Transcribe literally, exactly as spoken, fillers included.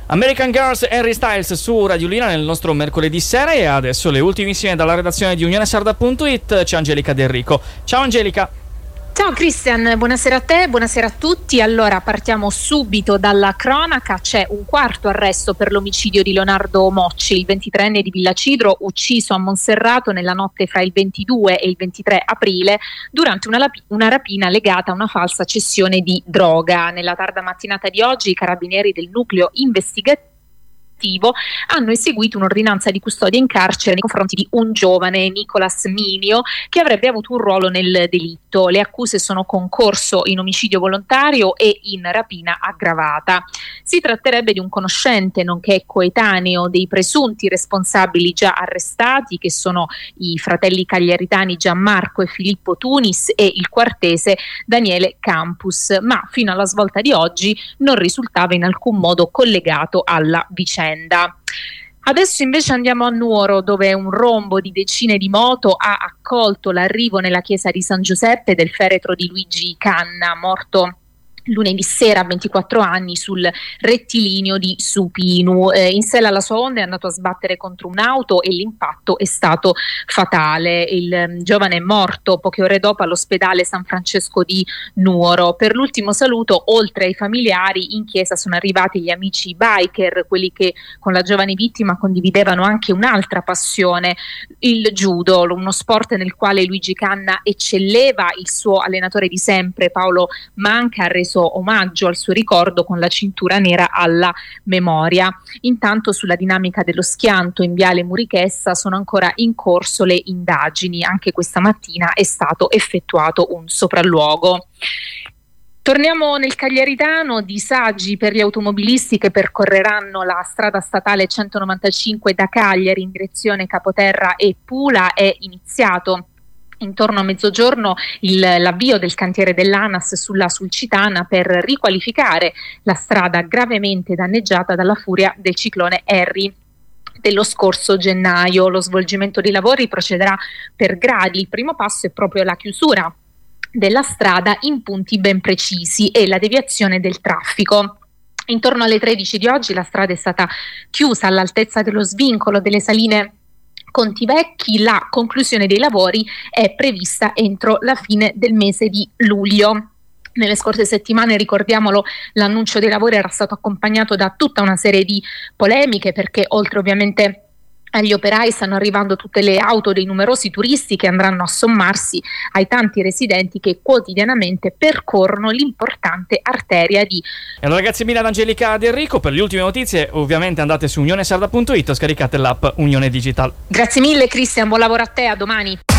American Girls, Harry Styles su Radio Lina nel nostro mercoledì sera. E adesso le ultimissime dalla redazione di unione sarda punto it. C'è Angelica De Enrico. Ciao Angelica. Ciao Christian, buonasera a te, buonasera a tutti. Allora partiamo subito dalla cronaca. C'è un quarto arresto per l'omicidio di Leonardo Mocci, il ventitreenne di Villacidro, ucciso a Monserrato nella notte fra il ventidue e il ventitré aprile durante una, lapi- una rapina legata a una falsa cessione di droga. Nella tarda mattinata di oggi i carabinieri del nucleo investigativo hanno eseguito un'ordinanza di custodia in carcere nei confronti di un giovane, Nicolas Minio, che avrebbe avuto un ruolo nel delitto. Le accuse sono concorso in omicidio volontario e in rapina aggravata. Si tratterebbe di un conoscente nonché coetaneo dei presunti responsabili già arrestati, che sono i fratelli cagliaritani Gianmarco e Filippo Tunis e il quartese Daniele Campus, ma fino alla svolta di oggi non risultava in alcun modo collegato alla vicenda. Adesso invece andiamo a Nuoro, dove un rombo di decine di moto ha accolto l'arrivo nella chiesa di San Giuseppe del feretro di Luigi Canna, morto lunedì sera a ventiquattro anni sul rettilineo di Supinu. Eh, in sella alla sua onda è andato a sbattere contro un'auto e l'impatto è stato fatale. Il um, giovane è morto poche ore dopo all'ospedale San Francesco di Nuoro. Per l'ultimo saluto, oltre ai familiari, in chiesa sono arrivati gli amici biker, quelli che con la giovane vittima condividevano anche un'altra passione, il judo, uno sport nel quale Luigi Canna eccelleva. Il suo allenatore di sempre, Paolo Manca, ha reso omaggio al suo ricordo con la cintura nera alla memoria. Intanto sulla dinamica dello schianto in Viale Murichessa sono ancora in corso le indagini. Anche questa mattina è stato effettuato un sopralluogo. Torniamo nel Cagliaritano. Disagi per gli automobilisti che percorreranno la strada statale centonovantacinque da Cagliari in direzione Capoterra e Pula è iniziato intorno a mezzogiorno il, l'avvio del cantiere dell'ANAS sulla Sulcitana per riqualificare la strada gravemente danneggiata dalla furia del ciclone Harry dello scorso gennaio. Lo svolgimento dei lavori procederà per gradi. Il primo passo è proprio la chiusura della strada in punti ben precisi e la deviazione del traffico. Intorno alle tredici di oggi la strada è stata chiusa all'altezza dello svincolo delle Saline Contivecchi. La conclusione dei lavori è prevista entro la fine del mese di luglio. Nelle scorse settimane, ricordiamolo, l'annuncio dei lavori era stato accompagnato da tutta una serie di polemiche, perché oltre ovviamente agli operai stanno arrivando tutte le auto dei numerosi turisti che andranno a sommarsi ai tanti residenti che quotidianamente percorrono l'importante arteria di... E allora ragazzi, mille ad Angelica De Enrico. Per le ultime notizie ovviamente andate su unione sarda punto it o scaricate l'app Unione Digital. Grazie mille Cristian, buon lavoro a te, a domani.